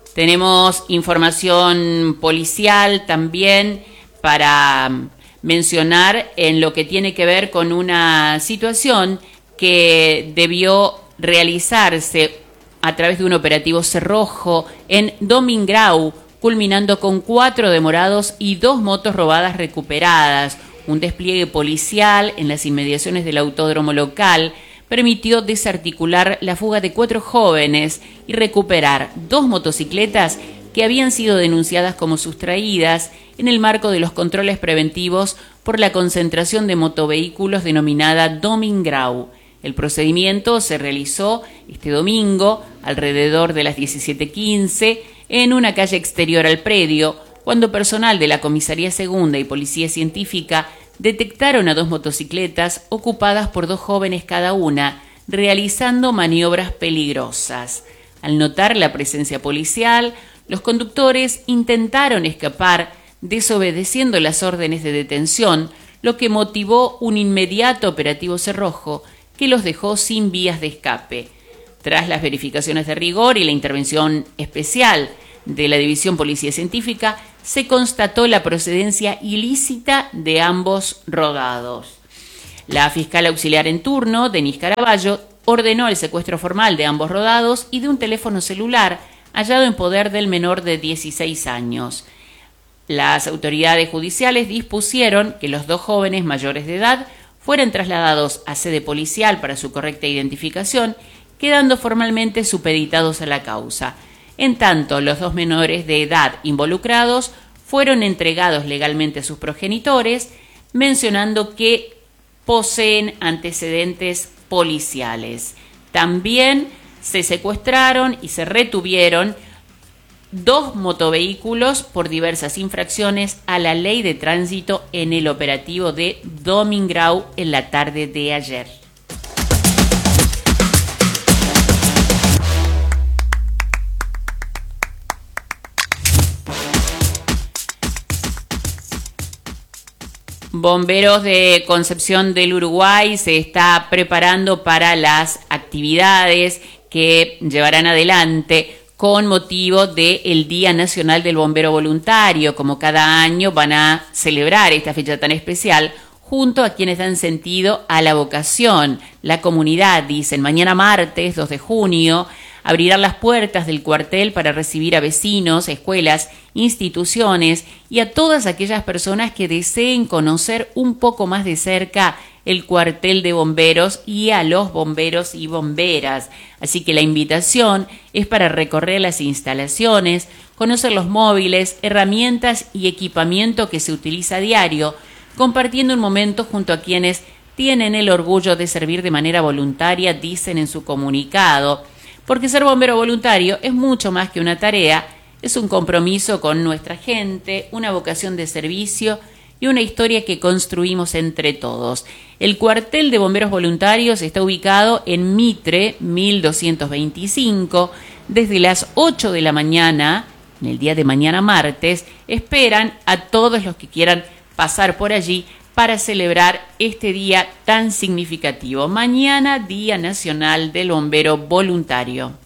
Tenemos información policial también para mencionar en lo que tiene que ver con una situación que debió realizarse a través de un operativo cerrojo en Domingrau, culminando con 4 demorados y 2 motos robadas recuperadas. Un despliegue policial en las inmediaciones del autódromo local permitió desarticular la fuga de 4 jóvenes y recuperar 2 motocicletas que habían sido denunciadas como sustraídas en el marco de los controles preventivos por la concentración de motovehículos denominada Domingrau. El procedimiento se realizó este domingo alrededor de las 17:15 en una calle exterior al predio, cuando personal de la Comisaría Segunda y Policía Científica detectaron a 2 motocicletas ocupadas por 2 jóvenes cada una, realizando maniobras peligrosas. Al notar la presencia policial, los conductores intentaron escapar desobedeciendo las órdenes de detención, lo que motivó un inmediato operativo cerrojo que los dejó sin vías de escape. Tras las verificaciones de rigor y la intervención especial de la División Policía Científica, se constató la procedencia ilícita de ambos rodados. La fiscal auxiliar en turno, Denise Caraballo, ordenó el secuestro formal de ambos rodados y de un teléfono celular hallado en poder del menor de 16 años. Las autoridades judiciales dispusieron que los 2 jóvenes mayores de edad fueran trasladados a sede policial para su correcta identificación, quedando formalmente supeditados a la causa. En tanto, los 2 menores de edad involucrados fueron entregados legalmente a sus progenitores, mencionando que poseen antecedentes policiales. También se secuestraron y se retuvieron 2 motovehículos por diversas infracciones a la ley de tránsito en el operativo de Domingrau en la tarde de ayer. Bomberos de Concepción del Uruguay se está preparando para las actividades que llevarán adelante con motivo del Día Nacional del Bombero Voluntario. Como cada año van a celebrar esta fecha tan especial junto a quienes dan sentido a la vocación. La comunidad, dicen, mañana martes 2 de junio abrirán las puertas del cuartel para recibir a vecinos, escuelas, instituciones y a todas aquellas personas que deseen conocer un poco más de cerca el cuartel de bomberos y a los bomberos y bomberas. Así que la invitación es para recorrer las instalaciones, conocer los móviles, herramientas y equipamiento que se utiliza a diario, compartiendo un momento junto a quienes tienen el orgullo de servir de manera voluntaria, dicen en su comunicado. Porque ser bombero voluntario es mucho más que una tarea, es un compromiso con nuestra gente, una vocación de servicio y una historia que construimos entre todos. El cuartel de bomberos voluntarios está ubicado en Mitre 1225. Desde las 8 de la mañana, en el día de mañana martes, esperan a todos los que quieran pasar por allí para celebrar este día tan significativo. Mañana, Día Nacional del Bombero Voluntario.